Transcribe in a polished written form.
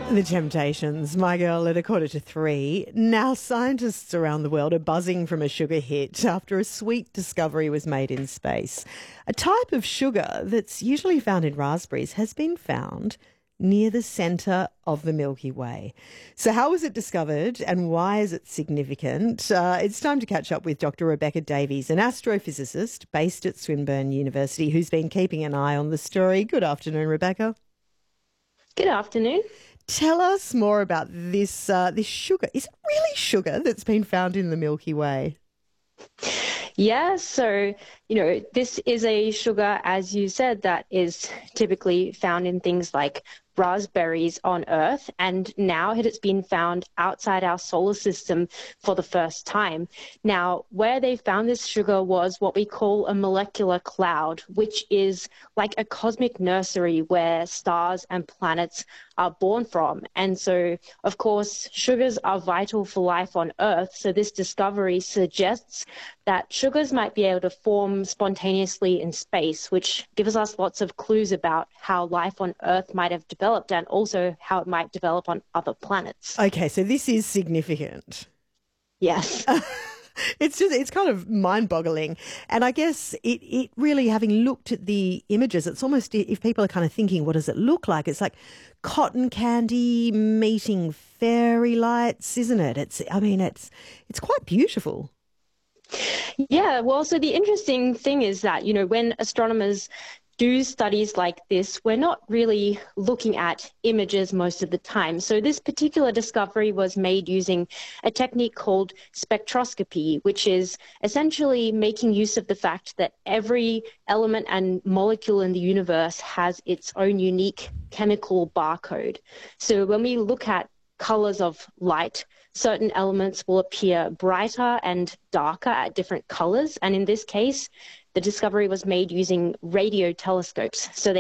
The Temptations, My Girl at 3:15. Now, scientists around the world are buzzing from a sugar hit after a sweet discovery was made in space. A type of sugar that's usually found in raspberries has been found near the centre of the Milky Way. So how was it discovered and why is it significant? It's time to catch up with Dr. Rebecca Davies, an astrophysicist based at Swinburne University who's been keeping an eye on the story. Good afternoon, Rebecca. Good afternoon. Tell us more about this this sugar. Is it really sugar that's been found in the Milky Way? Yeah, so, this is a sugar, as you said, that is typically found in things like raspberries on Earth, and now it has been found outside our solar system for the first time. Now, where they found this sugar was what we call a molecular cloud, which is like a cosmic nursery where stars and planets are born from. And so, of course, sugars are vital for life on Earth, so this discovery suggests that sugars might be able to form spontaneously in space, which gives us lots of clues about how life on Earth might have developed and also how it might develop on other planets. Okay, so this is significant. Yes. It's kind of mind-boggling. And I guess it really, having looked at the images, it's almost, if people are kind of thinking, what does it look like? It's like cotton candy meeting fairy lights, isn't it? It's quite beautiful. Yeah, well, so the interesting thing is that, when astronomers do studies like this, we're not really looking at images most of the time. So this particular discovery was made using a technique called spectroscopy, which is essentially making use of the fact that every element and molecule in the universe has its own unique chemical barcode. So when we look at colors of light, certain elements will appear brighter and darker at different colors. And in this case, the discovery was made using radio telescopes. So they